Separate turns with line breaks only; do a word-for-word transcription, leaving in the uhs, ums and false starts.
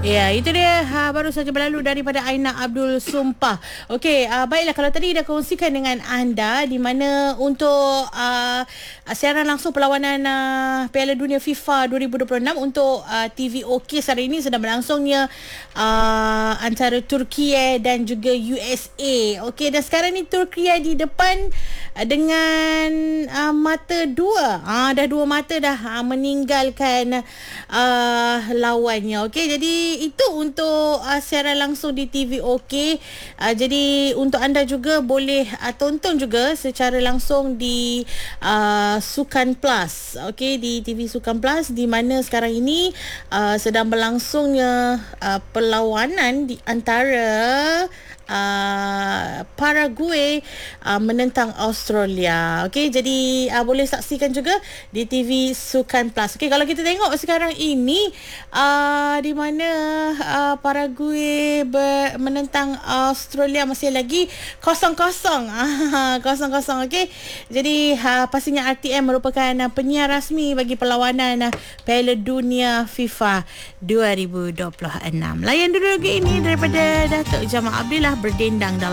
Ya, itu dia ha, baru saja berlalu daripada Aina Abdul Sumpah. Okey, uh, baiklah, kalau tadi dah kongsikan dengan anda di mana untuk uh, siaran langsung perlawanan uh, Piala Dunia FIFA dua ribu dua puluh enam untuk uh, T V O K hari ini sedang berlangsungnya uh, antara Turki dan juga U S A. Okey, dan sekarang ni Turki di depan uh, dengan uh, mata dua. Ah, dah dua mata dah uh, meninggalkan uh, lawannya. Okey, jadi itu untuk uh, siaran langsung di T V O K. Uh, jadi untuk anda juga boleh uh, tonton juga secara langsung di uh, Sukan Plus. Okey, di T V Sukan Plus di mana sekarang ini uh, sedang berlangsungnya uh, perlawanan di antara Uh, Paraguay uh, menentang Australia. Okey, jadi uh, boleh saksikan juga di T V Sukan Plus. Okey, kalau kita tengok sekarang ini uh, di mana uh, Paraguay ber- menentang Australia masih lagi kosong-kosong. Kosong-kosong. Okey. Jadi uh, pastinya R T M merupakan uh, penyiar rasmi bagi perlawanan uh, Piala Dunia FIFA dua ribu dua puluh enam. Layan dulu lagi ini daripada Datuk Jamal Abdillah berdendang dalam